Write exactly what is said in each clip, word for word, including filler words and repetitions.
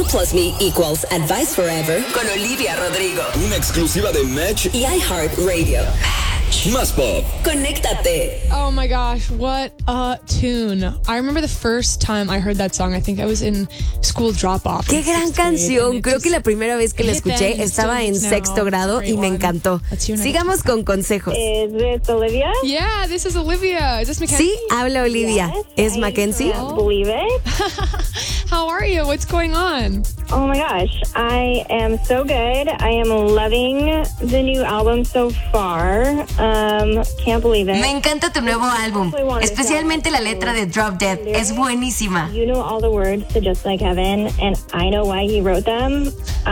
You plus me equals advice forever con Olivia Rodrigo. Una exclusiva de Match y iHeartRadio. Más Pop. Conéctate. Oh my gosh, what a tune. I remember the first time I heard that song. I think I was in school drop-off. Qué gran canción. Creo que la primera vez que la escuché estaba en sexto grado y me encantó. Sigamos con consejos. Is this Olivia? Yeah, this is Olivia. Is this Mackenzie? Sí, habla Olivia. Yes, ¿Es I Mackenzie? can't believe it. How are you? What's going on? Oh my gosh, I am so good. I am loving the new album so far. Um, can't believe it. Me encanta tu nuevo álbum, especialmente la letra de Drop Dead. Es buenísima. You know all the words to Just Like Heaven, and I know why he wrote them.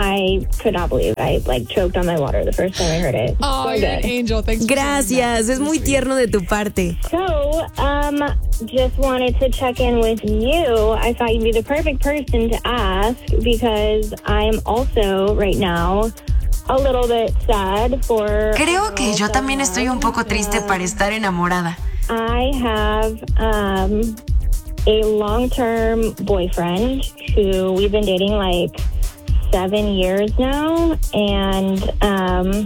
I could not believe it. I like choked on my water the first time I heard it. Oh, so you're an good. angel. Thanks. Gracias, es muy tierno de tu parte. So, um, just wanted to check in with you. I thought you'd be the perfect person to ask because I'm also right now a little bit sad for. Creo que yo también estoy un poco triste para estar enamorada. I have um, a long-term boyfriend who we've been dating like seven years now, and um,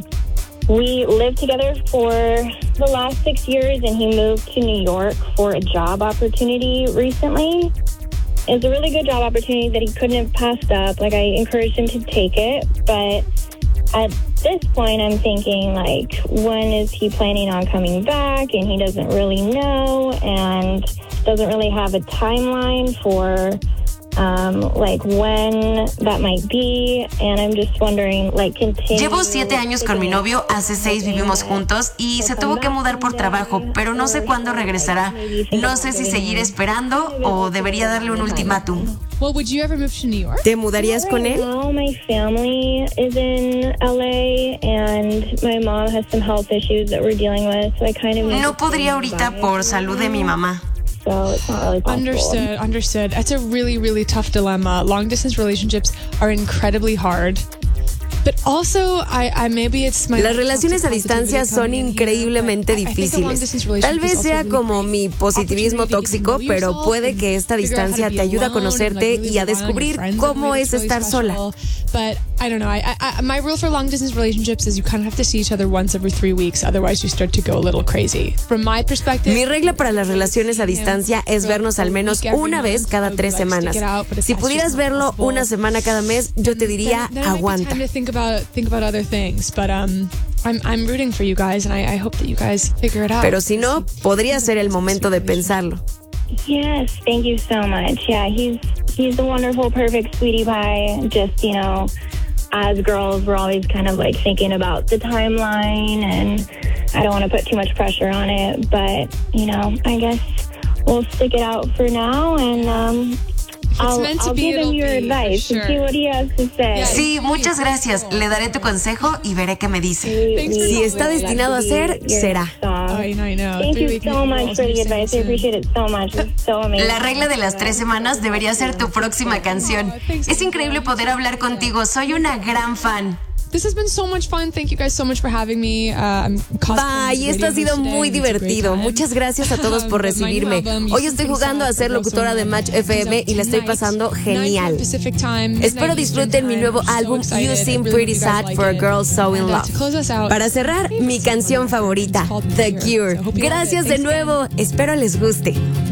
we lived together for the last six years, and he moved to New York for a job opportunity recently. It's a really good job opportunity that he couldn't have passed up. Like, I encouraged him to take it, but at this point, I'm thinking, like, when is he planning on coming back? And he doesn't really know and doesn't really have a timeline for Um, like when that might be, and I'm just wondering, like, continue. Llevo siete años con mi novio, hace seis vivimos juntos y se tuvo que mudar por trabajo, pero no sé cuándo regresará. No sé si seguir esperando o debería darle un ultimátum. Well, would you ever move to New York? ¿Te mudarías con él? Now my family is in L A and my mom has some health issues that we're dealing with, so I kind of. No podría ahorita por salud de mi mamá. So it's not really possible. Understood, understood. That's a really, really tough dilemma. Long distance relationships are incredibly hard. But also, I, I maybe it's my Las relaciones a distancia son increíblemente difíciles. Tal vez sea como mi positivismo tóxico, pero puede que esta distancia te ayude a conocerte y a descubrir cómo es estar sola. But I don't know. I, I, my rule for long distance relationships is you kind of have to see each other once every three weeks. Otherwise, you start to go a little crazy. From my perspective, mi regla para las relaciones a distancia es vernos al menos una vez cada tres semanas. Si pudieras verlo una semana cada mes, yo te diría aguanta. About, think about other things, but um, I'm I'm rooting for you guys, and I, I hope that you guys figure it out. Pero si no, podría ser el momento de pensarlo. Yes, thank you so much. Yeah, he's he's a wonderful, perfect sweetie pie. Just, you know, as girls, we're always kind of like thinking about the timeline, and I don't want to put too much pressure on it, but you know, I guess we'll stick it out for now, and um. I'll, I'll give him your advice and see what he has to say. Sí, muchas gracias. Le daré tu consejo y veré qué me dice. Si está destinado a ser, será. I know, I know. Thank you so much for the advice. I appreciate it so much. It's so amazing. La regla de las tres semanas debería ser tu próxima canción. Es increíble poder hablar contigo. Soy una gran fan. This has been so much fun. Thank you guys so much for having me. Uh, Bye, esto ha sido muy divertido. Muchas gracias a todos por recibirme. Hoy estoy jugando a ser locutora de Match F M y la estoy pasando genial. Espero disfruten mi nuevo álbum You Seem Pretty Sad for a Girl So in Love. Para cerrar, mi canción favorita, The Cure. Gracias de nuevo. Espero les guste.